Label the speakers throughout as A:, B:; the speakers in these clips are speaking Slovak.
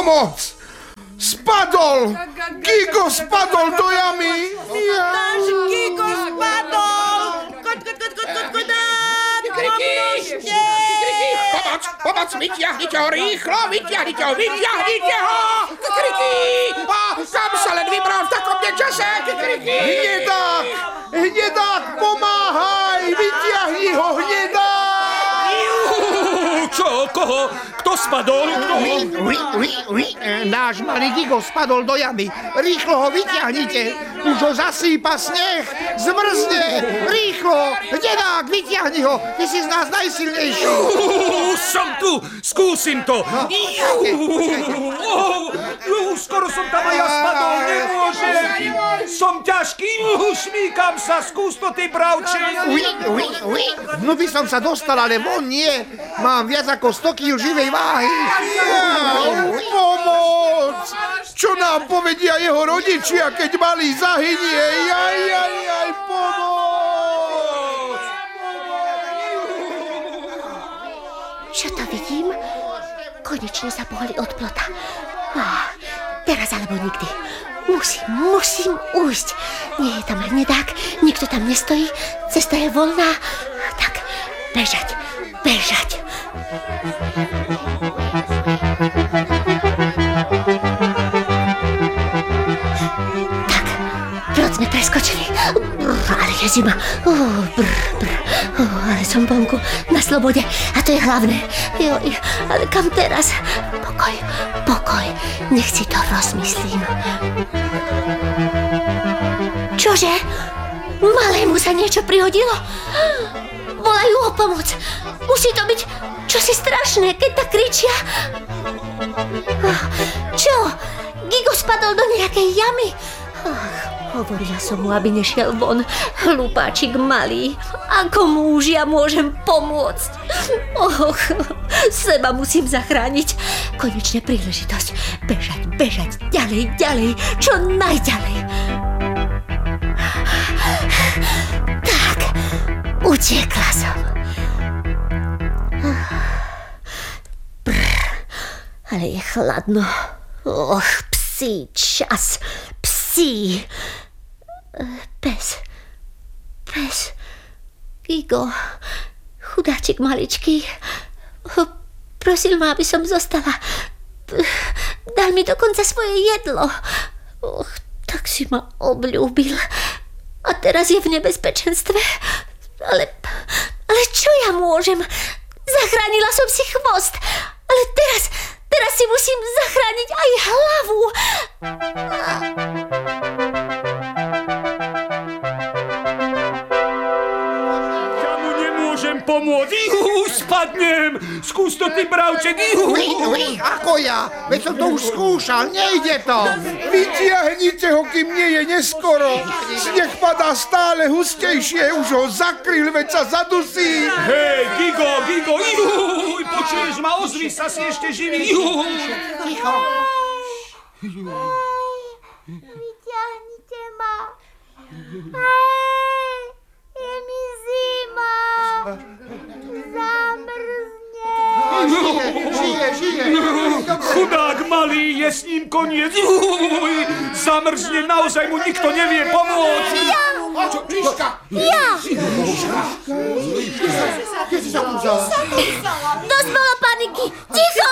A: Pomoc! Spadol! Gigo spadol do jamy!
B: Náš Gigo spadol! Pomôžte!
C: Pomoc, vyťahnite ho rýchlo, vyťahnite ho! Kriky! Kam sa len vybral v takom čase? Kriky!
A: Hnedák, pomáhaj! Vyťahni ho, Hnedák!
D: Čo? Koho? Kto spadol?
A: Náš malý Gigo spadol do jamy. Rýchlo ho vyťahnite. Už ho zasýpa sneh. Zmrzne. Rýchlo. Hnedák, vyťahni ho. Ty si z nás najsilnejší.
D: Som tu. Skúsim to. Skoro som tam aj ja spadol. Nemôžem. Som ťažký. Šmíkam sa. Skús to, ty bravče.
A: No by som sa dostal, ale von nie. Mám viac ako 100 kg živej váhy. Pomoc! Čo nám povedia jeho rodičia, keď malý zahynie? Pomoc!
E: Čo to vidím? Konečne sa pohli od plota. Teraz alebo nikdy. Musím ujsť. Nie je tam Hnedák, nikto tam nestojí, cesta je voľná. Tak, bežať. Tak, plot sme preskočili. Ale je zima. Ale som vonku, na slobode. A to je hlavné. Ale kam teraz? Pokoj. Nech si to rozmyslím. Čože? Malému sa niečo prihodilo? Volajú o pomoc. Musí to byť čosi strašné, keď tak kričia. Čo? Gigo spadol do nejakej jamy? Hovorila som mu, aby nešiel von. Hlupáčik malý. Ako muž ja môžem pomôcť? Seba musím zachrániť. Konečne príležitosť. Bežať. Ďalej. Čo najďalej. Tak. Utiekla som. Ale je chladno. Psí čas. Psí. Pes. Gigo. Chudáčik maličký. Prosil ma, aby som zostala. Dal mi dokonca svoje jedlo. Tak si ma obľúbil. A teraz je v nebezpečenstve. Ale čo ja môžem? Zachránila som si chvost. Ale teraz si musím zachrániť aj hlavu.
D: Ja mu nemôžem pomôcť. Spadnem. Skús to, ty bravček.
A: Ako ja? Veď som to už skúšal, nejde to. Vytiahnite ho, kým nie je neskoro. Sneh padá stále hustejšie, už ho zakryl, veď sa zadusí.
D: Hej, Gigo. Počuješ ma? Ozvi sa, si ešte živý.
A: Ticho.
E: Vyťahnite ma. Je mi zima.
A: Žije.
D: Chudák malý, je s ním koniec. Zamrzne, naozaj mu nikto nevie pomôcť.
E: Ja. Dosť bolo paniky. Ticho.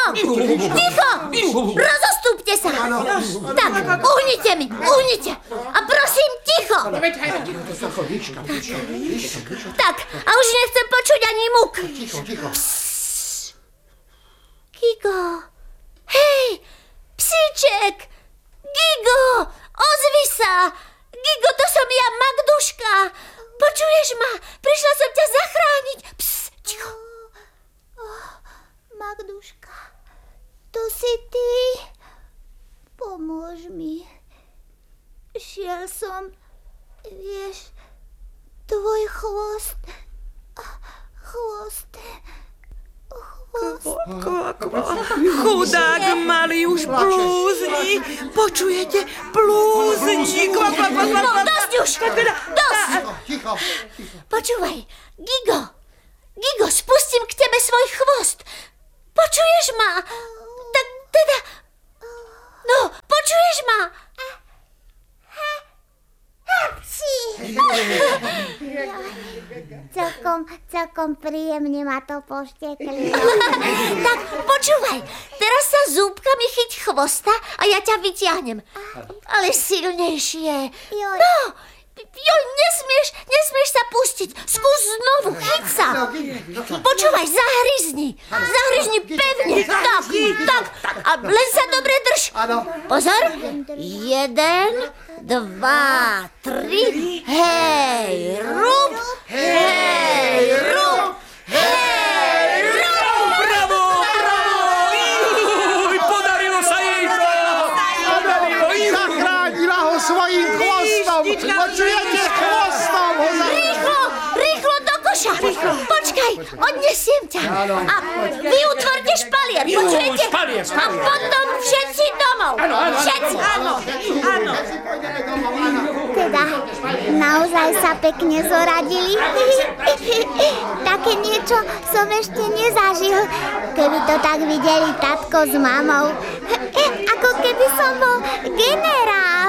E: Rozostúpte sa. Tak, uhnite. A prosím, ticho. Tak, a už nechcem počuť ani muk.
A: Ticho.
E: Gigo. Hej, psíček. Gigo, ozvi sa. Gigo, to som ja, Magduška. Počuješ ma? Prišla som ťa zachrániť. Ticho. Magduška, to si ty? Pomôž mi. Šiel som, vieš, tvoj chvost.
B: Chudák malý už blúzni. Počujete? Blúzni.
E: Dosť už. Dosť.
A: Ticho.
E: Počúvaj, Gigo, spustím k tebe svoj chvost. Počuješ ma? Tak teda,
F: Celkom príjemne ma to pošteklilo.
E: Tak počúvaj, teraz sa zúbkami chyť chvosta a ja ťa vyťahnem. Ale silnejšie. No, nesmieš sa pustiť. Skús znovu, chyť sa. Počúvaj, zahryzni pevne. Tak. A len sa dobre drž. Pozor. 1, 2, 3. Hej, rúb.
D: Bravo! Podarilo sa jej!
A: Zachránila ho svojím chvostom. Počujete, chvostom ho
E: Rýchlo do koša. Počkaj, odnesiem ťa. A vy utvorte špalier, počujete? A potom všetci domov. Všetci. Áno.
F: Teda, naozaj sa pekne zoradili. Také niečo som ešte nezažil, keby to tak videli tatko s mamou. Ako keby som bol generál.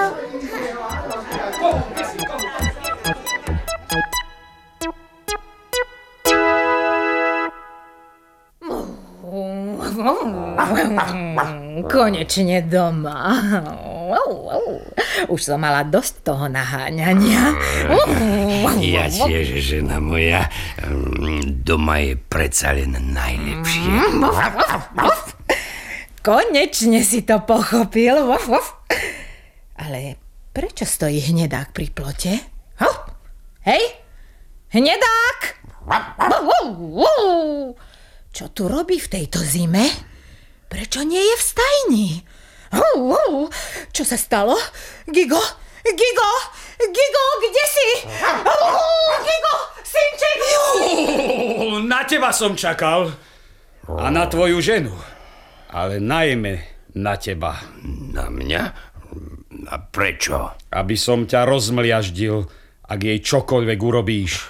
G: Konečne doma. Už som mala dosť toho naháňania.
H: Ja tiež, žena moja. Doma je predsa len najlepšie.
G: Konečne si to pochopil. Ale prečo stojí hnedák pri plote? Hej, hnedák! Čo tu robí v tejto zime? Prečo nie je v stajni? Čo sa stalo? Gigo, kde si? Gigo, synček!
D: Na teba som čakal. A na tvoju ženu. Ale najmä na teba.
H: Na mňa? A prečo?
D: Aby som ťa rozmliaždil, ak jej čokoľvek urobíš.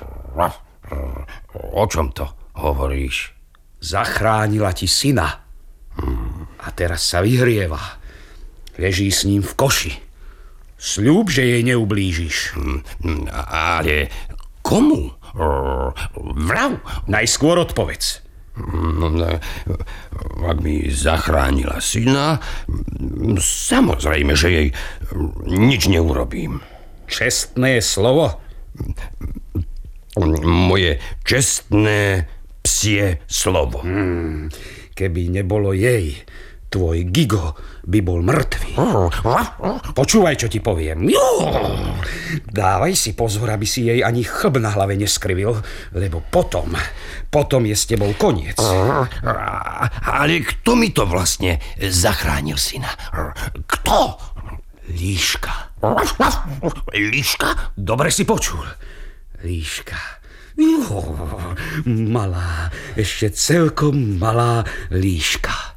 H: O čom to hovoríš?
D: Zachránila ti syna. A teraz sa vyhrieva. Leží s ním v koši. Sľub, že jej neublížiš.
H: Ale komu? Vrav.
D: Najskôr odpovedz.
H: Ak mi zachránila syna, samozrejme, že jej nič neurobím.
D: Čestné slovo?
H: Moje čestné psie slovo.
D: Keby nebolo jej, tvoj Gigo by bol mŕtvý. Počúvaj, čo ti poviem. Dávaj si pozor, aby si jej ani chlb na hlave neskrivil, lebo potom je s tebou koniec.
H: Ale kto mi to vlastne zachránil syna? Kto? Líška. Líška?
D: Dobre si počul. Líška. Malá, ešte celkom malá líška.